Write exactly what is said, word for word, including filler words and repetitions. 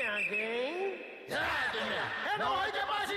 again. Sa atin na. Eto, ito pa si